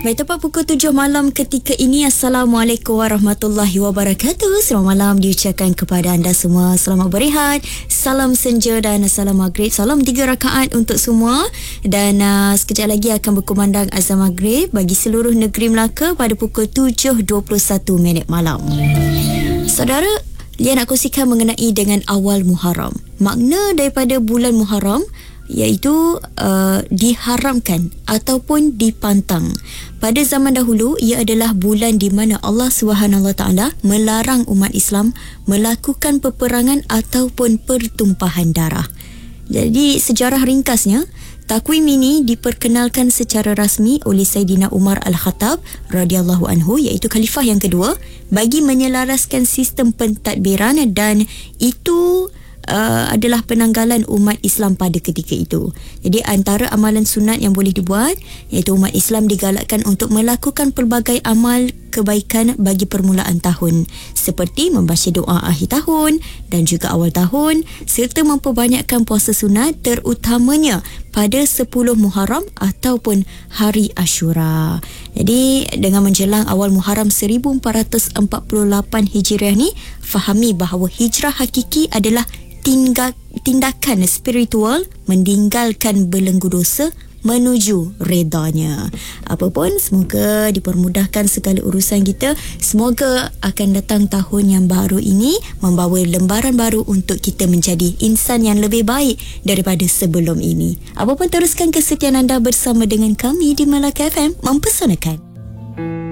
Baik, tepat pukul 7 malam ketika ini. Assalamualaikum warahmatullahi wabarakatuh. Selamat malam diucapkan kepada anda semua. Selamat berehat, salam senja dan salam maghrib. Salam 3 rakaat untuk semua. Dan sekejap lagi akan berkumandang azan maghrib bagi seluruh negeri Melaka pada pukul 7.21 malam. Saudara, Lia nak kongsikan mengenai dengan awal Muharram. Makna daripada bulan Muharram iaitu diharamkan ataupun dipantang. Pada zaman dahulu, ia adalah bulan di mana Allah SWT melarang umat Islam melakukan peperangan ataupun pertumpahan darah. Jadi sejarah ringkasnya, takwim ini diperkenalkan secara rasmi oleh Saidina Umar Al-Khattab radhiyallahu anhu, iaitu khalifah yang kedua, bagi menyelaraskan sistem pentadbiran, dan itu adalah penanggalan umat Islam pada ketika itu. Jadi antara amalan sunat yang boleh dibuat iaitu umat Islam digalakkan untuk melakukan pelbagai amal kebaikan bagi permulaan tahun, seperti membaca doa akhir tahun dan juga awal tahun, serta memperbanyakkan puasa sunat, terutamanya pada 10 Muharram ataupun hari Ashura. Jadi dengan menjelang awal Muharram 1448 Hijriah ni, fahami bahawa hijrah hakiki adalah tindakan spiritual meninggalkan belenggu dosa menuju redanya. Apapun, semoga dipermudahkan segala urusan kita. Semoga akan datang tahun yang baru ini membawa lembaran baru untuk kita menjadi insan yang lebih baik daripada sebelum ini. Apapun, teruskan kesetiaan anda bersama dengan kami di Melaka FM, mempesonakan.